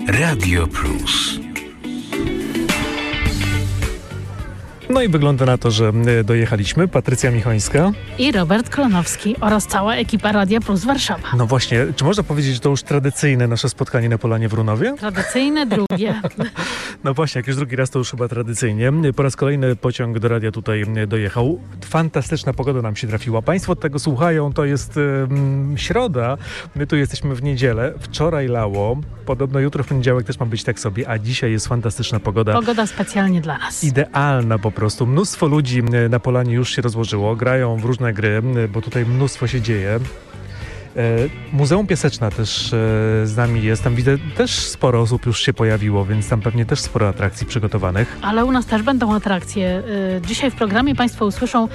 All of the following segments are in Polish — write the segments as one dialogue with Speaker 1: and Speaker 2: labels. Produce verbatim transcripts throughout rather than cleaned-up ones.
Speaker 1: Radio Plus.
Speaker 2: No i wygląda na to, że dojechaliśmy. Patrycja Michońska
Speaker 3: i Robert Klonowski oraz cała ekipa Radia Plus Warszawa.
Speaker 2: No właśnie, czy można powiedzieć, że to już tradycyjne nasze spotkanie na Polanie w Runowie?
Speaker 3: Tradycyjne drugie.
Speaker 2: No właśnie, jak już drugi raz, to już chyba tradycyjnie. Po raz kolejny pociąg do radia tutaj dojechał. Fantastyczna pogoda nam się trafiła. Państwo od tego słuchają, to jest um, środa. My tu jesteśmy w niedzielę. Wczoraj lało. Podobno jutro w poniedziałek też ma być tak sobie, a dzisiaj jest fantastyczna pogoda.
Speaker 3: Pogoda specjalnie dla nas.
Speaker 2: Idealna po prostu. Mnóstwo ludzi na Polanie już się rozłożyło. Grają w różne gry, bo tutaj mnóstwo się dzieje. Muzeum Piaseczna też z nami jest. Tam widzę, też sporo osób już się pojawiło, więc tam pewnie też sporo atrakcji przygotowanych.
Speaker 3: Ale u nas też będą atrakcje. Dzisiaj w programie Państwo usłyszą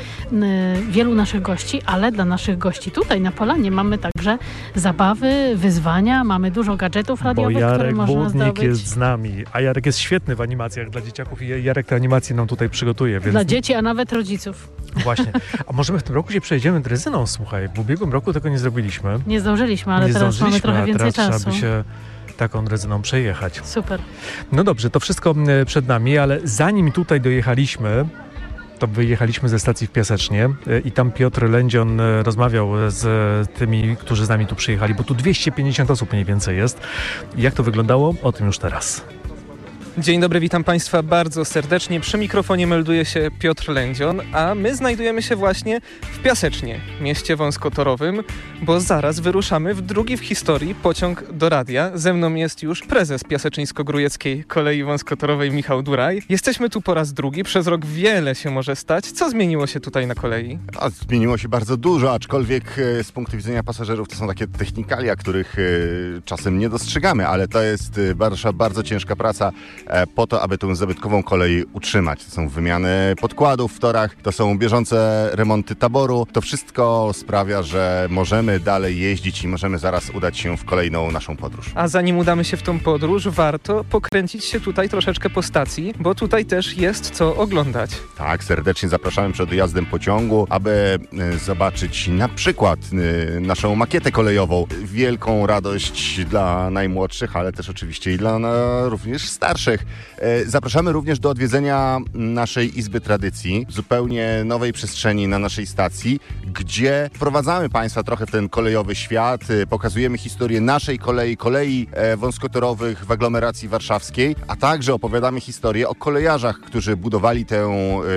Speaker 3: wielu naszych gości, ale dla naszych gości tutaj na Polanie mamy także zabawy, wyzwania, mamy dużo gadżetów radiowych,
Speaker 2: Bo Jarek
Speaker 3: które można
Speaker 2: Budnik
Speaker 3: zdobyć.
Speaker 2: jest z nami, a Jarek jest świetny w animacjach dla dzieciaków i Jarek te animacje nam tutaj przygotuje. Więc...
Speaker 3: Dla dzieci, a nawet rodziców.
Speaker 2: Właśnie. A możemy w tym roku się przejedziemy drezyną, słuchaj. W ubiegłym roku tego nie zrobiliśmy.
Speaker 3: Nie zdążyliśmy, ale
Speaker 2: nie
Speaker 3: teraz
Speaker 2: zdążyliśmy,
Speaker 3: mamy trochę więcej
Speaker 2: teraz
Speaker 3: czasu.
Speaker 2: Trzeba by się taką drezyną przejechać.
Speaker 3: Super.
Speaker 2: No dobrze, to wszystko przed nami, ale zanim tutaj dojechaliśmy, to wyjechaliśmy ze stacji w Piasecznie i tam Piotr Lędzion rozmawiał z tymi, którzy z nami tu przyjechali, bo tu dwieście pięćdziesiąt osób mniej więcej jest. Jak to wyglądało? O tym już teraz.
Speaker 4: Dzień dobry, witam Państwa bardzo serdecznie. Przy mikrofonie melduje się Piotr Lędzion, a my znajdujemy się właśnie w Piasecznie, mieście wąskotorowym, bo zaraz wyruszamy w drugi w historii pociąg do radia. Ze mną jest już prezes Piaseczyńsko-Grójeckiej Kolei Wąskotorowej Michał Duraj. Jesteśmy tu po raz drugi, przez rok wiele się może stać. Co zmieniło się tutaj na kolei?
Speaker 5: A zmieniło się bardzo dużo, aczkolwiek e, z punktu widzenia pasażerów to są takie technikalia, których e, czasem nie dostrzegamy, ale to jest e, bardzo, bardzo ciężka praca po to, aby tę zabytkową kolej utrzymać. To są wymiany podkładów w torach, to są bieżące remonty taboru. To wszystko sprawia, że możemy dalej jeździć i możemy zaraz udać się w kolejną naszą podróż.
Speaker 4: A zanim udamy się w tą podróż, warto pokręcić się tutaj troszeczkę po stacji, bo tutaj też jest co oglądać.
Speaker 5: Tak, serdecznie zapraszamy przed dojazdem pociągu, aby y, zobaczyć na przykład y, naszą makietę kolejową. Wielką radość dla najmłodszych, ale też oczywiście i dla na, również starszych. Zapraszamy również do odwiedzenia naszej Izby Tradycji, zupełnie nowej przestrzeni na naszej stacji, gdzie wprowadzamy Państwa trochę w ten kolejowy świat, pokazujemy historię naszej kolei, kolei wąskotorowych w aglomeracji warszawskiej, a także opowiadamy historię o kolejarzach, którzy budowali tę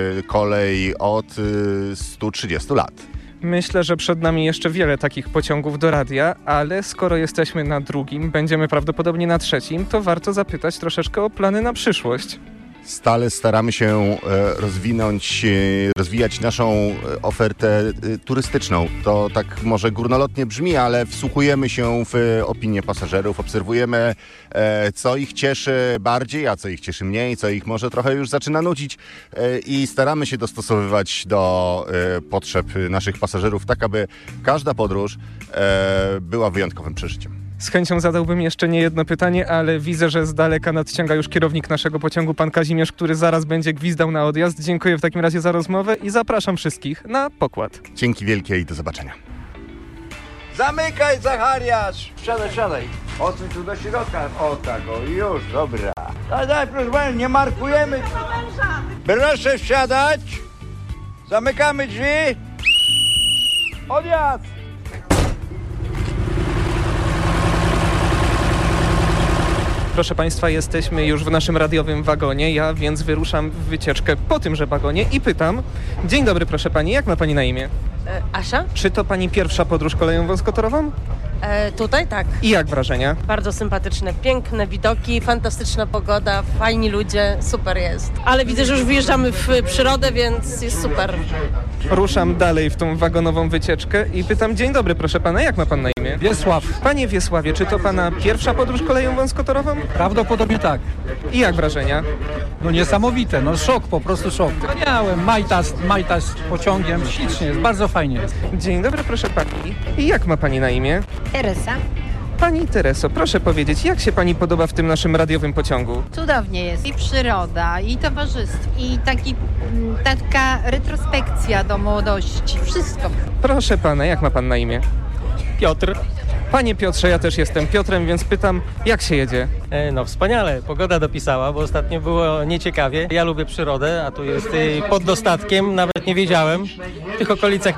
Speaker 5: kolej od stu trzydziestu lat.
Speaker 4: Myślę, że przed nami jeszcze wiele takich pociągów do radia, ale skoro jesteśmy na drugim, będziemy prawdopodobnie na trzecim, to warto zapytać troszeczkę o plany na przyszłość.
Speaker 5: Stale staramy się rozwinąć, rozwijać naszą ofertę turystyczną. To tak może górnolotnie brzmi, ale wsłuchujemy się w opinie pasażerów, obserwujemy, co ich cieszy bardziej, a co ich cieszy mniej, co ich może trochę już zaczyna nudzić i staramy się dostosowywać do potrzeb naszych pasażerów, tak aby każda podróż była wyjątkowym przeżyciem.
Speaker 4: Z chęcią zadałbym jeszcze nie jedno pytanie, ale widzę, że z daleka nadciąga już kierownik naszego pociągu, pan Kazimierz, który zaraz będzie gwizdał na odjazd. Dziękuję w takim razie za rozmowę i zapraszam wszystkich na pokład.
Speaker 5: Dzięki wielkie i do zobaczenia.
Speaker 6: Zamykaj, Zachariasz! Wsiadaj, wsiadaj. Odsuń tu do środka. O tak, o już, dobra. Daj, daj, proszę pana, nie markujemy. Proszę wsiadać. Zamykamy drzwi. Odjazd!
Speaker 4: Proszę Państwa, jesteśmy już w naszym radiowym wagonie, ja więc wyruszam w wycieczkę po tymże wagonie i pytam, dzień dobry proszę Pani, jak ma Pani na imię?
Speaker 7: E, Asia?
Speaker 4: Czy to Pani pierwsza podróż koleją wąskotorową?
Speaker 7: E, tutaj tak.
Speaker 4: I jak wrażenia?
Speaker 7: Bardzo sympatyczne, piękne widoki, fantastyczna pogoda, fajni ludzie, super jest. Ale widzę, że już wyjeżdżamy w przyrodę, więc jest super.
Speaker 4: Ruszam dalej w tą wagonową wycieczkę i pytam, dzień dobry proszę Pana, jak ma Pan na imię?
Speaker 8: Wiesław.
Speaker 4: Panie Wiesławie, czy to Pana pierwsza podróż koleją wąskotorową?
Speaker 8: Prawdopodobnie tak.
Speaker 4: I jak wrażenia?
Speaker 8: No niesamowite, no szok, po prostu szok. Wspaniałem, majtas, majtas pociągiem, ślicznie jest, bardzo fajnie jest.
Speaker 4: Dzień dobry proszę Pani. I jak ma Pani na imię?
Speaker 9: Teresa.
Speaker 4: Pani Tereso, proszę powiedzieć, jak się Pani podoba w tym naszym radiowym pociągu?
Speaker 9: Cudownie jest. I przyroda, i towarzystwo, i taki, taka retrospekcja do młodości. Wszystko.
Speaker 4: Proszę Pana, jak ma Pan na imię?
Speaker 1: Piotr.
Speaker 4: Panie Piotrze, ja też jestem Piotrem, więc pytam, jak się jedzie?
Speaker 1: E, No wspaniale, pogoda dopisała, bo ostatnio było nieciekawie. Ja lubię przyrodę, a tu jest y, pod dostatkiem, nawet nie wiedziałem. W tych okolicach